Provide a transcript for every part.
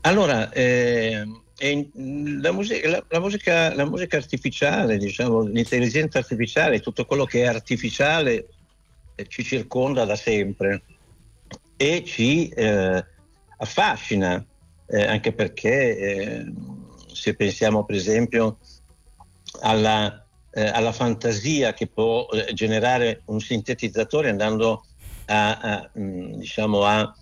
Allora, la musica artificiale, diciamo, l'intelligenza artificiale, tutto quello che è artificiale ci circonda da sempre e ci affascina, anche perché se pensiamo per esempio alla fantasia che può generare un sintetizzatore andando diciamo a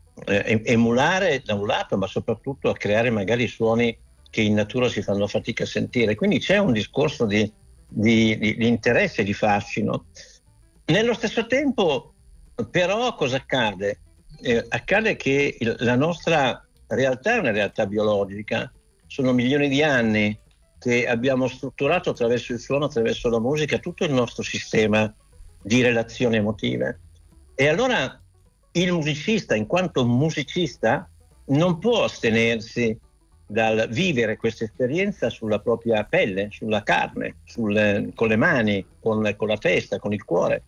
emulare da un lato, ma soprattutto a creare magari suoni che in natura si fanno fatica a sentire. Quindi c'è un discorso di interesse, di fascino. Nello stesso tempo, però, cosa accade? Accade che la nostra realtà è una realtà biologica, sono milioni di anni che abbiamo strutturato attraverso il suono, attraverso la musica, tutto il nostro sistema di relazioni emotive. E allora il musicista, in quanto musicista, non può astenersi dal vivere questa esperienza sulla propria pelle, sulla carne, con le mani, con la testa, con il cuore.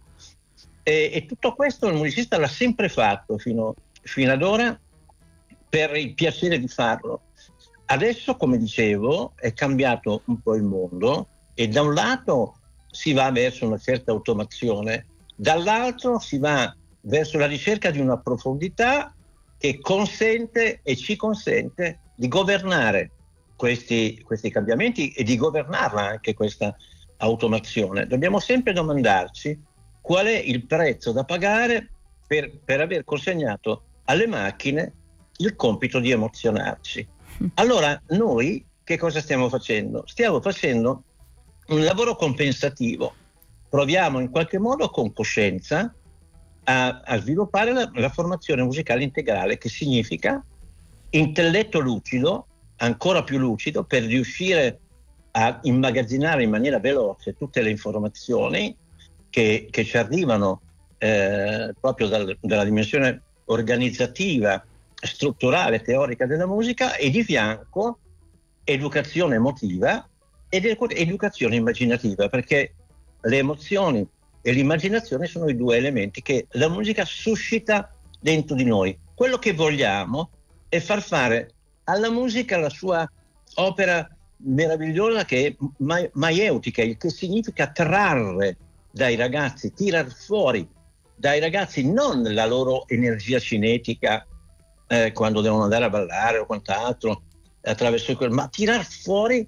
E tutto questo il musicista l'ha sempre fatto fino ad ora per il piacere di farlo. Adesso, come dicevo, è cambiato un po' il mondo e da un lato si va verso una certa automazione, dall'altro si va verso la ricerca di una profondità che consente e ci consente di governare questi cambiamenti e di governarla anche questa automazione. Dobbiamo sempre domandarci qual è il prezzo da pagare per aver consegnato alle macchine il compito di emozionarci. Allora noi che cosa stiamo facendo? Stiamo facendo un lavoro compensativo. Proviamo in qualche modo con coscienza a sviluppare la formazione musicale integrale, che significa intelletto lucido, ancora più lucido, per riuscire a immagazzinare in maniera veloce tutte le informazioni che ci arrivano proprio dalla dimensione organizzativa, strutturale, teorica della musica, e di fianco educazione emotiva ed educazione immaginativa, perché le emozioni e l'immaginazione sono i due elementi che la musica suscita dentro di noi. Quello che vogliamo è far fare alla musica la sua opera meravigliosa, che è maieutica, il che significa trarre dai ragazzi, tirar fuori dai ragazzi non la loro energia cinetica quando devono andare a ballare o quant'altro, attraverso quello, ma tirar fuori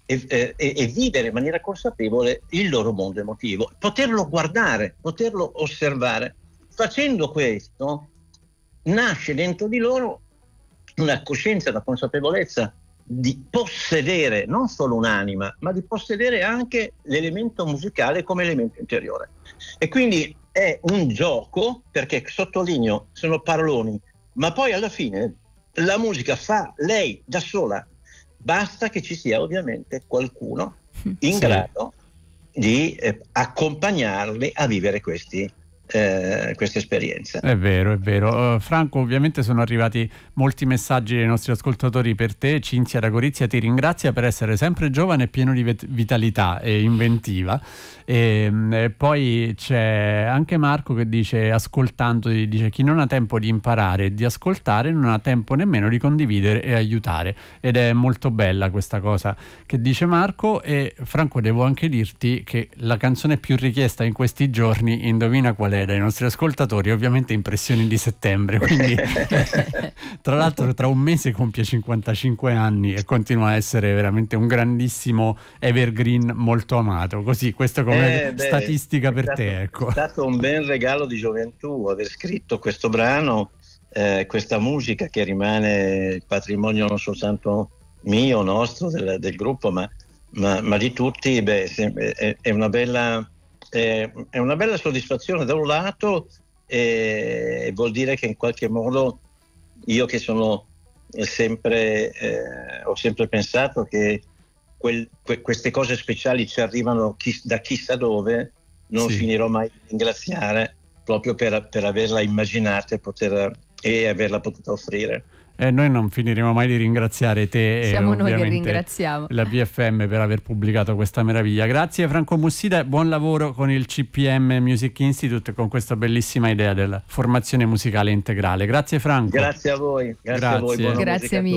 e vivere in maniera consapevole il loro mondo emotivo, poterlo guardare, poterlo osservare. Facendo questo nasce dentro di loro una coscienza, una consapevolezza di possedere non solo un'anima, ma di possedere anche l'elemento musicale come elemento interiore. E quindi è un gioco, perché sottolineo, sono paroloni, ma poi alla fine la musica fa lei da sola. Basta che ci sia ovviamente qualcuno in grado di accompagnarli a vivere queste esperienze. È vero, è vero. Franco, ovviamente sono arrivati molti messaggi dei nostri ascoltatori per te. Cinzia da Gorizia ti ringrazia per essere sempre giovane e pieno di vitalità e inventiva. E poi c'è anche Marco che dice, ascoltando, dice: chi non ha tempo di imparare e di ascoltare non ha tempo nemmeno di condividere e aiutare. Ed è molto bella questa cosa che dice Marco. E Franco, devo anche dirti che la canzone più richiesta in questi giorni, indovina qual è dai nostri ascoltatori? Ovviamente Impressioni di settembre, quindi tra l'altro tra un mese compie 55 anni e continua a essere veramente un grandissimo evergreen molto amato. Così, questo come statistica per te, ecco. È stato un bel regalo di gioventù aver scritto questo brano, questa musica che rimane patrimonio non soltanto mio, nostro, del gruppo, ma di tutti. È una bella soddisfazione da un lato, e vuol dire che in qualche modo io, che sono sempre ho sempre pensato che queste cose speciali ci arrivano da chissà dove, non finirò mai di ringraziare, proprio per averla immaginata e averla potuta offrire. Noi non finiremo mai di ringraziare te. Siamo e noi che ringraziamo la BFM per aver pubblicato questa meraviglia. Grazie Franco Mussida e buon lavoro con il CPM Music Institute, con questa bellissima idea della formazione musicale integrale. Grazie Franco. Grazie a voi. Grazie a voi. Grazie mille.